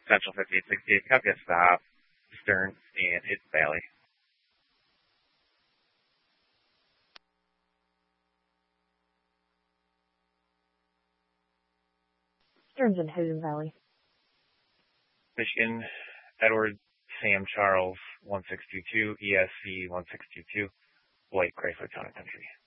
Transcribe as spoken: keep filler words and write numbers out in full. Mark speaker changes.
Speaker 1: Central fifty-eight sixty-eight, copy a stop, Stern, and hit Valley.
Speaker 2: Stern's in Hidden Valley.
Speaker 1: Michigan, Edward, Sam Charles, one six two two, E S C one six two two, White Chrysler Town and Country.